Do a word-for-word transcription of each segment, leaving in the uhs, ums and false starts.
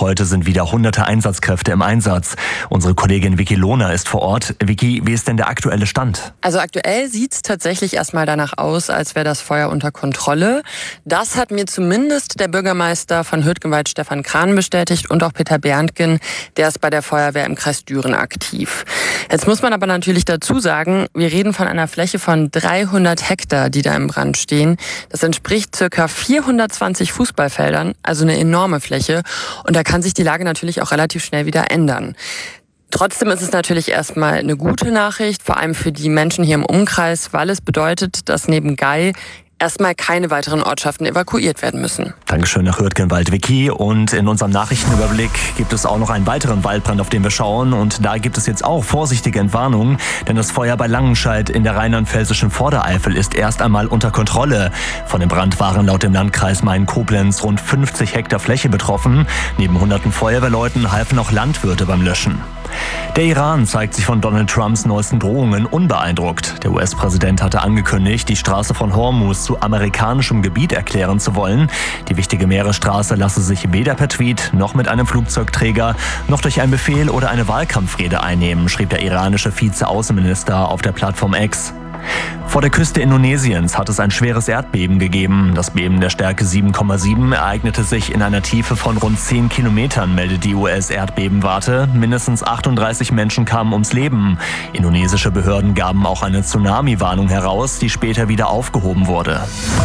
heute sind wieder hunderte Einsatzkräfte im Einsatz. Unsere Kollegin Vicky Lohner ist vor Ort. Vicky, wie ist denn der aktuelle Stand? Also aktuell sieht es tatsächlich erstmal danach aus, als wäre das Feuer unter Kontrolle. Das hat mir zumindest der Bürgermeister von Hürtgenwald, Stefan Krahn, bestätigt und auch Peter Berntgen, der ist bei der Feuerwehr im Kreis Düren aktiv. Jetzt muss man aber natürlich dazu sagen, wir reden von einer Fläche von dreihundert Hektar, die da im Brand stehen. Das entspricht circa vierhundertzwanzig Fußballfeldern, also eine enorme Fläche. Und da kann sich die Lage natürlich auch relativ schnell wieder ändern. Trotzdem ist es natürlich erstmal eine gute Nachricht, vor allem für die Menschen hier im Umkreis, weil es bedeutet, dass neben Gei erstmal keine weiteren Ortschaften evakuiert werden müssen. Dankeschön nach Hürtgenwald, Vicky. Und in unserem Nachrichtenüberblick gibt es auch noch einen weiteren Waldbrand, auf den wir schauen. Und da gibt es jetzt auch vorsichtige Entwarnungen, denn das Feuer bei Langenscheid in der rheinland-pfälzischen Vordereifel ist erst einmal unter Kontrolle. Von dem Brand waren laut dem Landkreis Main-Koblenz rund fünfzig Hektar Fläche betroffen. Neben hunderten Feuerwehrleuten halfen auch Landwirte beim Löschen. Der Iran zeigt sich von Donald Trumps neuesten Drohungen unbeeindruckt. Der U S-Präsident hatte angekündigt, die Straße von Hormuz zu amerikanischem Gebiet erklären zu wollen. Die wichtige Meeresstraße lasse sich weder per Tweet noch mit einem Flugzeugträger noch durch einen Befehl oder eine Wahlkampfrede einnehmen, schrieb der iranische Vize-Außenminister auf der Plattform X. Vor der Küste Indonesiens hat es ein schweres Erdbeben gegeben. Das Beben der Stärke sieben Komma sieben ereignete sich in einer Tiefe von rund zehn Kilometern, meldet die U S-Erdbebenwarte. Mindestens achtunddreißig Menschen kamen ums Leben. Indonesische Behörden gaben auch eine Tsunami-Warnung heraus, die später wieder aufgehoben wurde.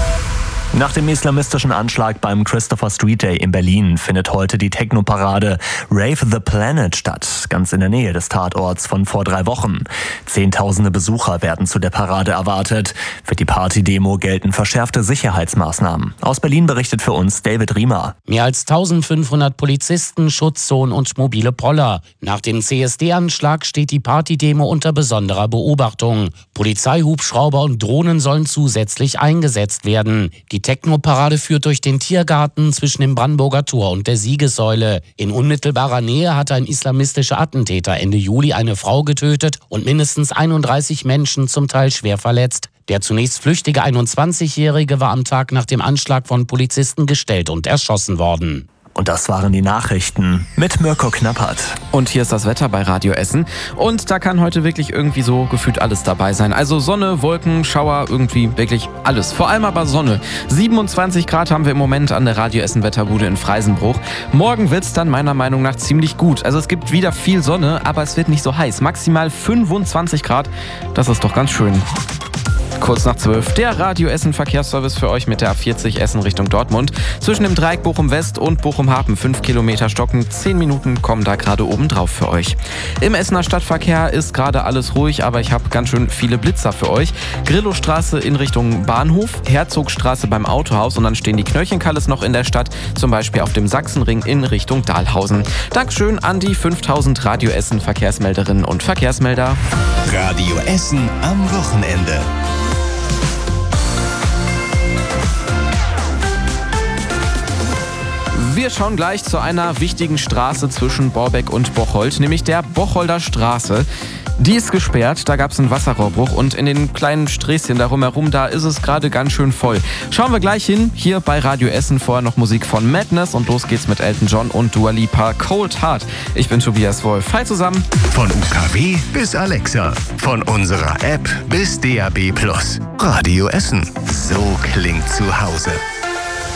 Nach dem islamistischen Anschlag beim Christopher Street Day in Berlin findet heute die Techno-Parade Rave the Planet statt, ganz in der Nähe des Tatorts von vor drei Wochen. Zehntausende Besucher werden zu der Parade erwartet. Für die Partydemo gelten verschärfte Sicherheitsmaßnahmen. Aus Berlin berichtet für uns David Riemer. Mehr als eintausendfünfhundert Polizisten, Schutzzonen und mobile Poller. Nach dem C S D-Anschlag steht die Partydemo unter besonderer Beobachtung. Polizeihubschrauber und Drohnen sollen zusätzlich eingesetzt werden. Die Techno-Parade führt durch den Tiergarten zwischen dem Brandenburger Tor und der Siegessäule. In unmittelbarer Nähe hatte ein islamistischer Attentäter Ende Juli eine Frau getötet und mindestens einunddreißig Menschen zum Teil schwer verletzt. Der zunächst flüchtige einundzwanzigjährige war am Tag nach dem Anschlag von Polizisten gestellt und erschossen worden. Und das waren die Nachrichten mit Mirko Knappert. Und hier ist das Wetter bei Radio Essen. Und da kann heute wirklich irgendwie so gefühlt alles dabei sein. Also Sonne, Wolken, Schauer, irgendwie wirklich alles. Vor allem aber Sonne. siebenundzwanzig Grad haben wir im Moment an der Radio Essen Wetterbude in Freisenbruch. Morgen wird's dann meiner Meinung nach ziemlich gut. Also es gibt wieder viel Sonne, aber es wird nicht so heiß. Maximal fünfundzwanzig Grad. Das ist doch ganz schön. Kurz nach zwölf, der Radio Essen Verkehrsservice für euch mit der A vierzig Essen Richtung Dortmund. Zwischen dem Dreieck Bochum West und Bochum Hafen fünf Kilometer stocken. zehn Minuten kommen da gerade oben drauf für euch. Im Essener Stadtverkehr ist gerade alles ruhig, aber ich habe ganz schön viele Blitzer für euch. Grillowstraße in Richtung Bahnhof, Herzogstraße beim Autohaus und dann stehen die Knöllchenkalles noch in der Stadt, zum Beispiel auf dem Sachsenring in Richtung Dahlhausen. Dankeschön an die fünftausend Radio Essen Verkehrsmelderinnen und Verkehrsmelder. Radio Essen am Wochenende. Wir schauen gleich zu einer wichtigen Straße zwischen Borbeck und Bocholt, nämlich der Bocholder Straße. Die ist gesperrt, da gab es einen Wasserrohrbruch und in den kleinen Sträßchen darum herum, da ist es gerade ganz schön voll. Schauen wir gleich hin, hier bei Radio Essen, vorher noch Musik von Madness und los geht's mit Elton John und Dua Lipa, Cold Heart. Ich bin Tobias Wolf, hi zusammen. Von U K W bis Alexa, von unserer App bis D A B plus. Radio Essen, so klingt zu Hause.